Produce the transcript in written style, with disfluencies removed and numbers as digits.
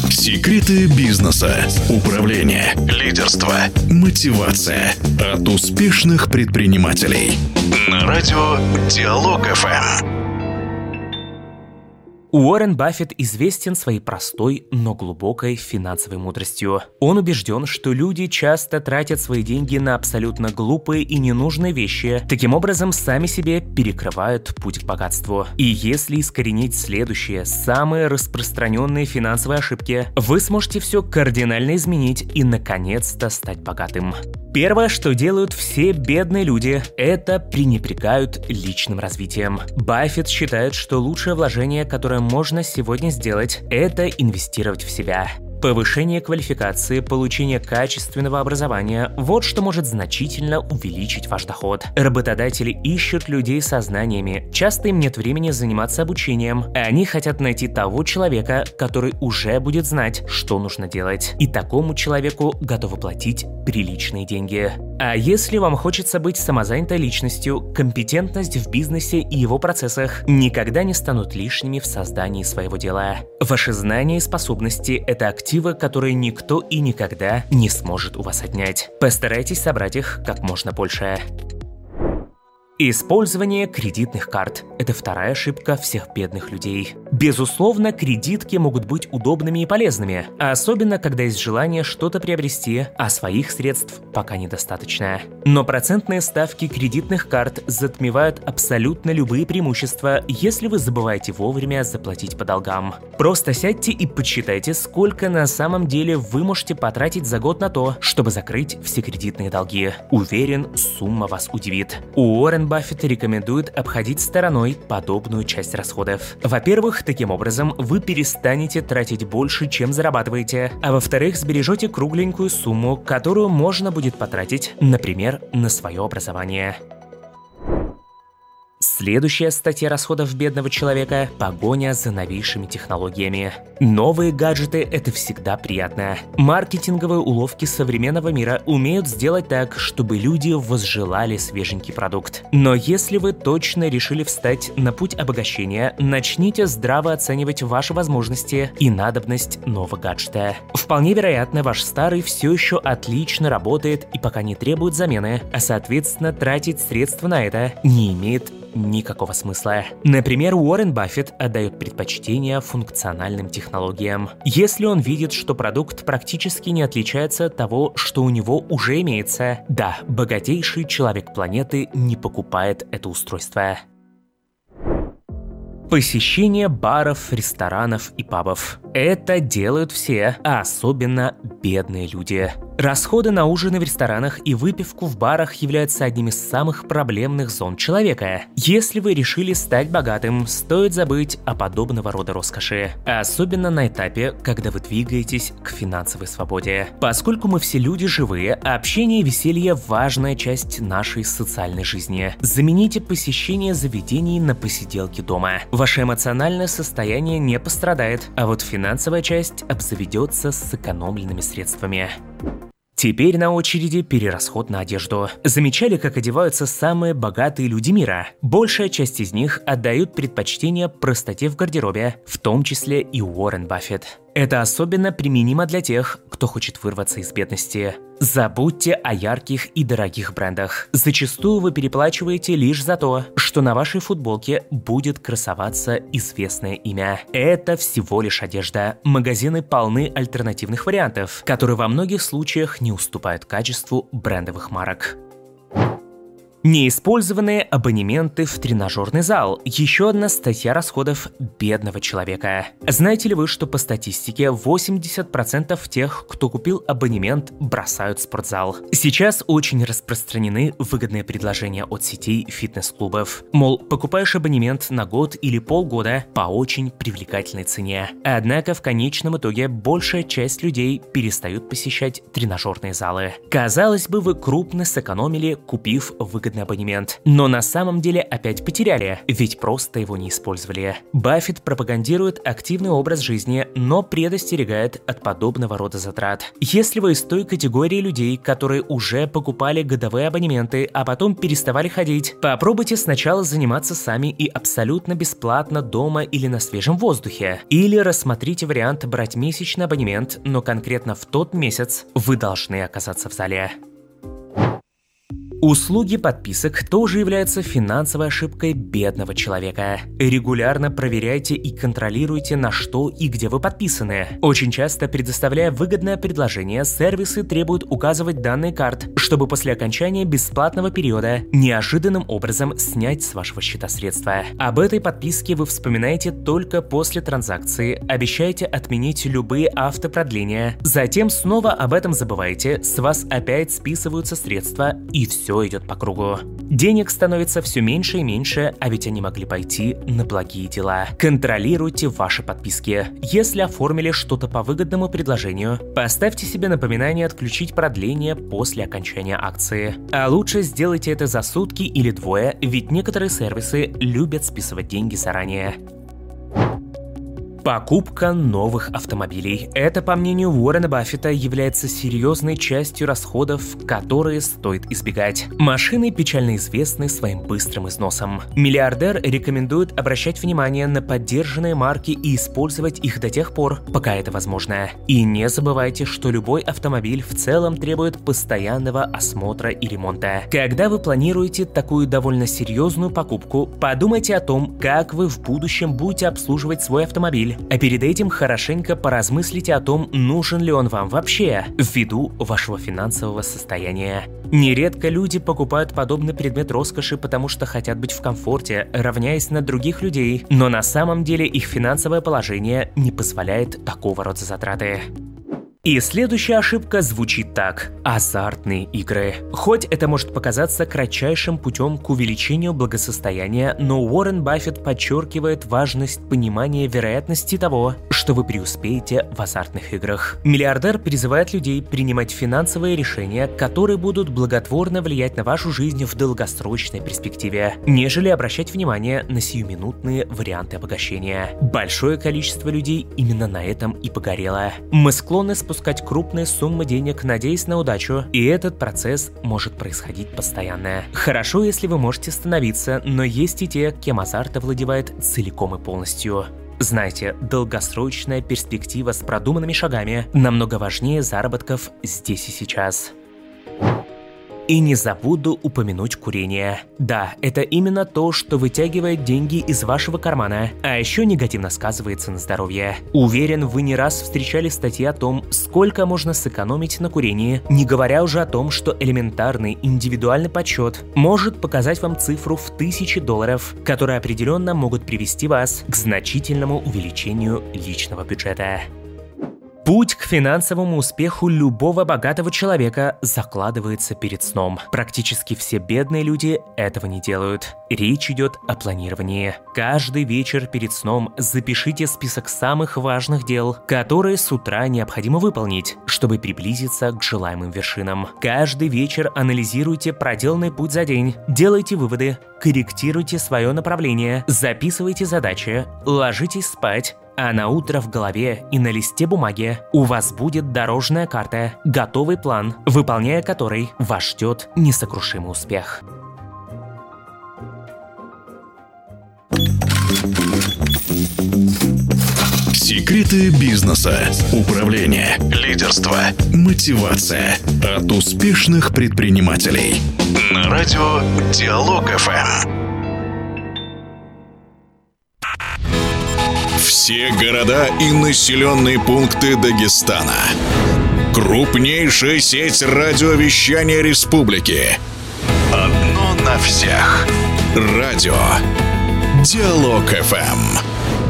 Секреты бизнеса, управления, лидерства, мотивация от успешных предпринимателей. На радио Диалог ФМ. Уоррен Баффет известен своей простой, но глубокой финансовой мудростью. Он убежден, что люди часто тратят свои деньги на абсолютно глупые и ненужные вещи, таким образом сами себе перекрывают путь к богатству. И если искоренить следующие, самые распространенные финансовые ошибки, вы сможете все кардинально изменить и наконец-то стать богатым. Первое, что делают все бедные люди, это пренебрегают личным развитием. Баффет считает, что лучшее вложение, которое можно сегодня сделать, это инвестировать в себя. Повышение квалификации, получение качественного образования – вот что может значительно увеличить ваш доход. Работодатели ищут людей со знаниями, часто им нет времени заниматься обучением, а они хотят найти того человека, который уже будет знать, что нужно делать. И такому человеку готовы платить приличные деньги. А если вам хочется быть самозанятой личностью, компетентность в бизнесе и его процессах никогда не станут лишними в создании своего дела. Ваши знания и способности – это активы, которые никто и никогда не сможет у вас отнять. Постарайтесь собрать их как можно больше. Использование кредитных карт – это вторая ошибка всех бедных людей. Безусловно, кредитки могут быть удобными и полезными, особенно когда есть желание что-то приобрести, а своих средств пока недостаточно. Но процентные ставки кредитных карт затмевают абсолютно любые преимущества, если вы забываете вовремя заплатить по долгам. Просто сядьте и подсчитайте, сколько на самом деле вы можете потратить за год на то, чтобы закрыть все кредитные долги. Уверен, сумма вас удивит. Уоррен Баффет рекомендует обходить стороной подобную часть расходов. Во-первых, таким образом вы перестанете тратить больше, чем зарабатываете, а во-вторых, сбережете кругленькую сумму, которую можно будет потратить, например, на свое образование. Следующая статья расходов бедного человека – погоня за новейшими технологиями. Новые гаджеты – это всегда приятно. Маркетинговые уловки современного мира умеют сделать так, чтобы люди возжелали свеженький продукт. Но если вы точно решили встать на путь обогащения, начните здраво оценивать ваши возможности и надобность нового гаджета. Вполне вероятно, ваш старый все еще отлично работает и пока не требует замены, а соответственно тратить средства на это не имеет никакого смысла. Например, Уоррен Баффет отдает предпочтение функциональным технологиям. Если он видит, что продукт практически не отличается от того, что у него уже имеется, да, богатейший человек планеты не покупает это устройство. Посещение баров, ресторанов и пабов. Это делают все, а особенно бедные люди. Расходы на ужины в ресторанах и выпивку в барах являются одним из самых проблемных зон человека. Если вы решили стать богатым, стоит забыть о подобного рода роскоши. Особенно на этапе, когда вы двигаетесь к финансовой свободе. Поскольку мы все люди живые, общение и веселье – важная часть нашей социальной жизни. Замените посещение заведений на посиделки дома. Ваше эмоциональное состояние не пострадает, а вот финансовая часть обзаведется сэкономленными средствами. Теперь на очереди перерасход на одежду. Замечали, как одеваются самые богатые люди мира? Большая часть из них отдают предпочтение простоте в гардеробе, в том числе и Уоррен Баффет. Это особенно применимо для тех, кто хочет вырваться из бедности. Забудьте о ярких и дорогих брендах. Зачастую вы переплачиваете лишь за то, что на вашей футболке будет красоваться известное имя. Это всего лишь одежда. Магазины полны альтернативных вариантов, которые во многих случаях не уступают качеству брендовых марок. Неиспользованные абонементы в тренажерный зал – еще одна статья расходов бедного человека. Знаете ли вы, что по статистике 80% тех, кто купил абонемент, бросают спортзал? Сейчас очень распространены выгодные предложения от сетей фитнес-клубов. Мол, покупаешь абонемент на год или полгода по очень привлекательной цене. Однако в конечном итоге большая часть людей перестают посещать тренажерные залы. Казалось бы, вы крупно сэкономили, купив выгодный выгодный абонемент, но на самом деле опять потеряли, ведь просто его не использовали. Баффет пропагандирует активный образ жизни, но предостерегает от подобного рода затрат. Если вы из той категории людей, которые уже покупали годовые абонементы, а потом переставали ходить, попробуйте сначала заниматься сами и абсолютно бесплатно дома или на свежем воздухе. Или рассмотрите вариант брать месячный абонемент, но конкретно в тот месяц вы должны оказаться в зале. Услуги подписок тоже являются финансовой ошибкой бедного человека. Регулярно проверяйте и контролируйте, на что и где вы подписаны. Очень часто, предоставляя выгодное предложение, сервисы требуют указывать данные карт, чтобы после окончания бесплатного периода неожиданным образом снять с вашего счета средства. Об этой подписке вы вспоминаете только после транзакции, обещаете отменить любые автопродления, затем снова об этом забываете, с вас опять списываются средства и все идет по кругу. Денег становится все меньше и меньше, а ведь они могли пойти на благие дела. Контролируйте ваши подписки. Если оформили что-то по выгодному предложению, поставьте себе напоминание отключить продление после окончания акции. А лучше сделайте это за сутки или двое, ведь некоторые сервисы любят списывать деньги заранее. Покупка новых автомобилей. Это, по мнению Уоррена Баффета, является серьезной частью расходов, которые стоит избегать. Машины печально известны своим быстрым износом. Миллиардер рекомендует обращать внимание на поддержанные марки и использовать их до тех пор, пока это возможно. И не забывайте, что любой автомобиль в целом требует постоянного осмотра и ремонта. Когда вы планируете такую довольно серьезную покупку, подумайте о том, как вы в будущем будете обслуживать свой автомобиль. А перед этим хорошенько поразмыслите о том, нужен ли он вам вообще, ввиду вашего финансового состояния. Нередко люди покупают подобный предмет роскоши, потому что хотят быть в комфорте, равняясь на других людей, но на самом деле их финансовое положение не позволяет такого рода затраты. И следующая ошибка звучит так: азартные игры. Хоть это может показаться кратчайшим путем к увеличению благосостояния, но Уоррен Баффет подчеркивает важность понимания вероятности того, что вы преуспеете в азартных играх. Миллиардер призывает людей принимать финансовые решения, которые будут благотворно влиять на вашу жизнь в долгосрочной перспективе, нежели обращать внимание на сиюминутные варианты обогащения. Большое количество людей именно на этом и погорело. Мы склонны спускать крупные суммы денег, надеясь на удачу, и этот процесс может происходить постоянно. Хорошо, если вы можете остановиться, но есть и те, кем азарт овладевает целиком и полностью. Знайте, долгосрочная перспектива с продуманными шагами намного важнее заработков здесь и сейчас. И не забуду упомянуть курение. Да, это именно то, что вытягивает деньги из вашего кармана, а еще негативно сказывается на здоровье. Уверен, вы не раз встречали статьи о том, сколько можно сэкономить на курении, не говоря уже о том, что элементарный индивидуальный подсчет может показать вам цифру в $1000, которые определенно могут привести вас к значительному увеличению личного бюджета. Путь к финансовому успеху любого богатого человека закладывается перед сном. Практически все бедные люди этого не делают. Речь идет о планировании. Каждый вечер перед сном запишите список самых важных дел, которые с утра необходимо выполнить, чтобы приблизиться к желаемым вершинам. Каждый вечер анализируйте проделанный путь за день, делайте выводы, корректируйте свое направление, записывайте задачи, ложитесь спать, а на утро в голове и на листе бумаги у вас будет дорожная карта, готовый план, выполняя который вас ждет несокрушимый успех. Секреты бизнеса, управление, лидерство, мотивация от успешных предпринимателей. На радио Диалог ФМ. Все города и населенные пункты Дагестана. Крупнейшая сеть радиовещания республики. Одно на всех. Радио Диалог ФМ.